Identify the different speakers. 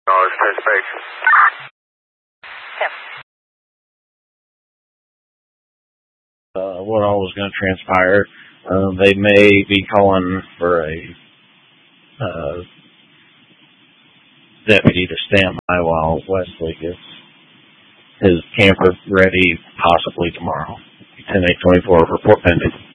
Speaker 1: Anticipation.
Speaker 2: What all was going to transpire. They may be calling for a deputy to stand by while Wesley gets his camper ready, possibly tomorrow. 10-8-24, report pending.